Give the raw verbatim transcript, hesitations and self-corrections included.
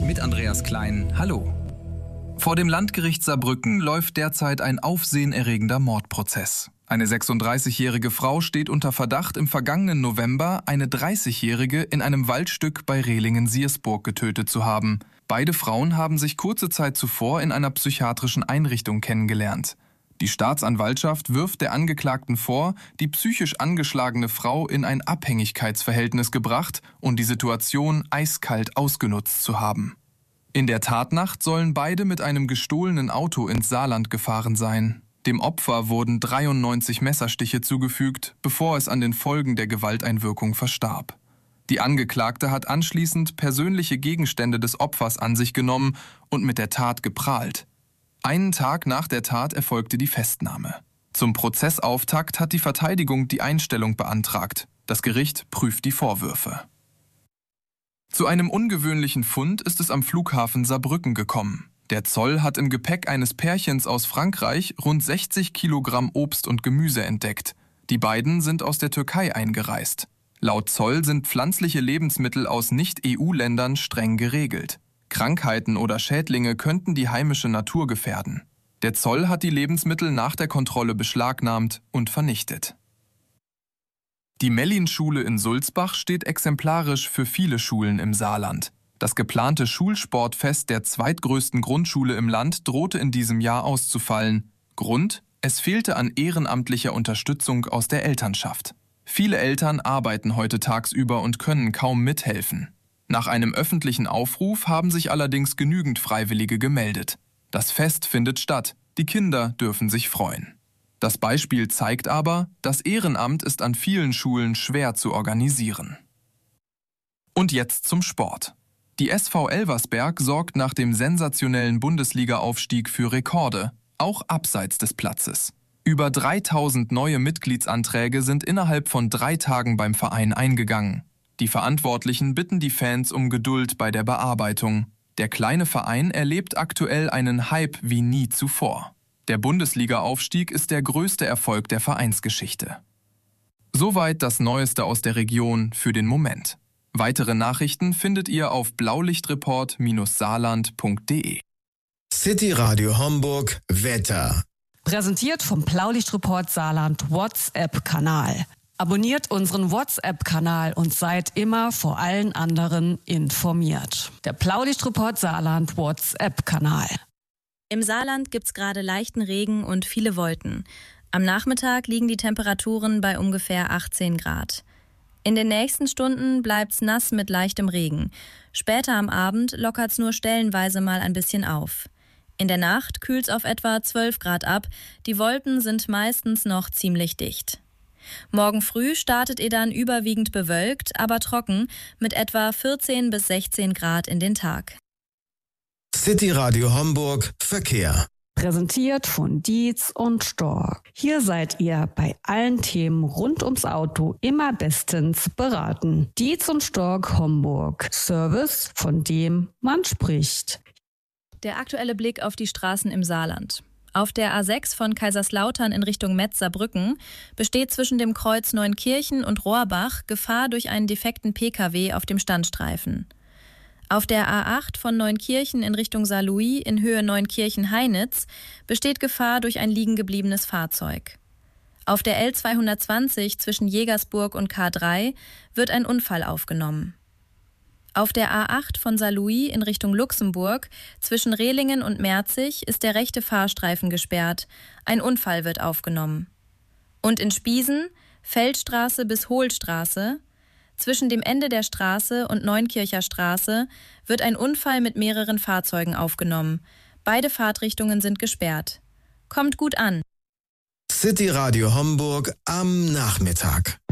mit Andreas Klein. Hallo. Vor dem Landgericht Saarbrücken läuft derzeit ein aufsehenerregender Mordprozess. Eine sechsunddreißigjährige Frau steht unter Verdacht, im vergangenen November eine dreißigjährige in einem Waldstück bei Rehlingen-Siersburg getötet zu haben. Beide Frauen haben sich kurze Zeit zuvor in einer psychiatrischen Einrichtung kennengelernt. Die Staatsanwaltschaft wirft der Angeklagten vor, die psychisch angeschlagene Frau in ein Abhängigkeitsverhältnis gebracht und die Situation eiskalt ausgenutzt zu haben. In der Tatnacht sollen beide mit einem gestohlenen Auto ins Saarland gefahren sein. Dem Opfer wurden dreiundneunzig Messerstiche zugefügt, bevor es an den Folgen der Gewalteinwirkung verstarb. Die Angeklagte hat anschließend persönliche Gegenstände des Opfers an sich genommen und mit der Tat geprahlt. Einen Tag nach der Tat erfolgte die Festnahme. Zum Prozessauftakt hat die Verteidigung die Einstellung beantragt. Das Gericht prüft die Vorwürfe. Zu einem ungewöhnlichen Fund ist es am Flughafen Saarbrücken gekommen. Der Zoll hat im Gepäck eines Pärchens aus Frankreich rund sechzig Kilogramm Obst und Gemüse entdeckt. Die beiden sind aus der Türkei eingereist. Laut Zoll sind pflanzliche Lebensmittel aus Nicht-E U-Ländern streng geregelt. Krankheiten oder Schädlinge könnten die heimische Natur gefährden. Der Zoll hat die Lebensmittel nach der Kontrolle beschlagnahmt und vernichtet. Die Mellin-Schule in Sulzbach steht exemplarisch für viele Schulen im Saarland. Das geplante Schulsportfest der zweitgrößten Grundschule im Land drohte in diesem Jahr auszufallen. Grund? Es fehlte an ehrenamtlicher Unterstützung aus der Elternschaft. Viele Eltern arbeiten heute tagsüber und können kaum mithelfen. Nach einem öffentlichen Aufruf haben sich allerdings genügend Freiwillige gemeldet. Das Fest findet statt, die Kinder dürfen sich freuen. Das Beispiel zeigt aber, das Ehrenamt ist an vielen Schulen schwer zu organisieren. Und jetzt zum Sport. Die S V Elversberg sorgt nach dem sensationellen Bundesliga-Aufstieg für Rekorde, auch abseits des Platzes. Über dreitausend neue Mitgliedsanträge sind innerhalb von drei Tagen beim Verein eingegangen. Die Verantwortlichen bitten die Fans um Geduld bei der Bearbeitung. Der kleine Verein erlebt aktuell einen Hype wie nie zuvor. Der Bundesliga-Aufstieg ist der größte Erfolg der Vereinsgeschichte. Soweit das Neueste aus der Region für den Moment. Weitere Nachrichten findet ihr auf blaulichtreport Bindestrich saarland Punkt de. City Radio Homburg Wetter. Präsentiert vom Blaulichtreport Saarland WhatsApp-Kanal. Abonniert unseren WhatsApp-Kanal und seid immer vor allen anderen informiert. Der Blaulichtreport Saarland WhatsApp-Kanal. Im Saarland gibt's gerade leichten Regen und viele Wolken. Am Nachmittag liegen die Temperaturen bei ungefähr achtzehn Grad. In den nächsten Stunden bleibt's nass mit leichtem Regen. Später am Abend lockert's nur stellenweise mal ein bisschen auf. In der Nacht kühlt's auf etwa zwölf Grad ab. Die Wolken sind meistens noch ziemlich dicht. Morgen früh startet ihr dann überwiegend bewölkt, aber trocken mit etwa vierzehn bis sechzehn Grad in den Tag. City Radio Homburg Verkehr. Präsentiert von Dietz und Stork. Hier seid ihr bei allen Themen rund ums Auto immer bestens beraten. Dietz und Stork Homburg. Service, von dem man spricht. Der aktuelle Blick auf die Straßen im Saarland. Auf der A sechs von Kaiserslautern in Richtung Metz-Saarbrücken besteht zwischen dem Kreuz Neunkirchen und Rohrbach Gefahr durch einen defekten P K W auf dem Standstreifen. Auf der A acht von Neunkirchen in Richtung Saarlouis in Höhe Neunkirchen-Heinitz besteht Gefahr durch ein liegen gebliebenes Fahrzeug. Auf der L zweihundertzwanzig zwischen Jägersburg und K drei wird ein Unfall aufgenommen. Auf der A acht von Saarlouis in Richtung Luxemburg zwischen Rehlingen und Merzig ist der rechte Fahrstreifen gesperrt. Ein Unfall wird aufgenommen. Und in Spiesen, Feldstraße bis Hohlstraße, zwischen dem Ende der Straße und Neunkircher Straße wird ein Unfall mit mehreren Fahrzeugen aufgenommen. Beide Fahrtrichtungen sind gesperrt. Kommt gut an. City Radio Homburg am Nachmittag.